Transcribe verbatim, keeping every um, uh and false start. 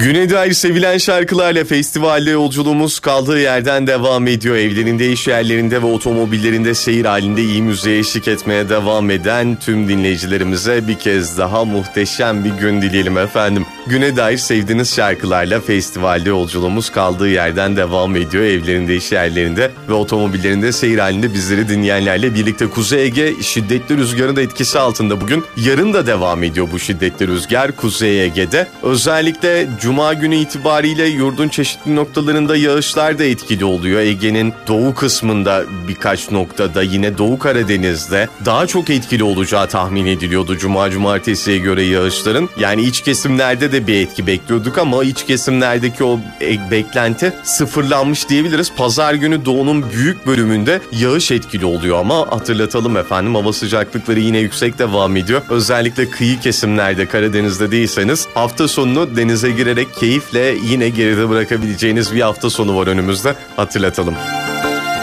Güne dair sevilen şarkılarla festivalde yolculuğumuz kaldığı yerden devam ediyor. Evlerinde, iş yerlerinde ve otomobillerinde seyir halinde iyi müziğe eşlik etmeye devam eden tüm dinleyicilerimize bir kez daha muhteşem bir gün dileyelim efendim. Güne dair sevdiğiniz şarkılarla festivalde yolculuğumuz kaldığı yerden devam ediyor. Evlerinde, iş yerlerinde ve otomobillerinde seyir halinde bizleri dinleyenlerle birlikte Kuzey Ege şiddetli rüzgarın da etkisi altında bugün. Yarın da devam ediyor bu şiddetli rüzgar Kuzey Ege'de. Özellikle Cuma günü itibariyle yurdun çeşitli noktalarında yağışlar da etkili oluyor. Ege'nin doğu kısmında birkaç noktada, yine Doğu Karadeniz'de daha çok etkili olacağı tahmin ediliyordu Cuma cumartesiye göre yağışların. Yani iç kesimlerde de bir etki bekliyorduk ama iç kesimlerdeki o beklenti sıfırlanmış diyebiliriz. Pazar günü doğunun büyük bölümünde yağış etkili oluyor ama hatırlatalım efendim, hava sıcaklıkları yine yüksek devam ediyor. Özellikle kıyı kesimlerde, Karadeniz'de değilseniz hafta sonunu denize girerek keyifle yine geride bırakabileceğiniz bir hafta sonu var önümüzde, hatırlatalım.